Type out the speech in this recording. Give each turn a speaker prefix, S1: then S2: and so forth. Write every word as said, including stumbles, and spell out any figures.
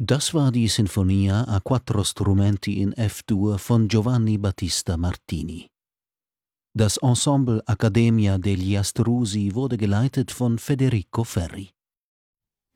S1: Das war die Sinfonia a quattro strumenti in F-Dur von Giovanni Battista Martini. Das Ensemble Accademia degli Astrusi wurde geleitet von Federico Ferri.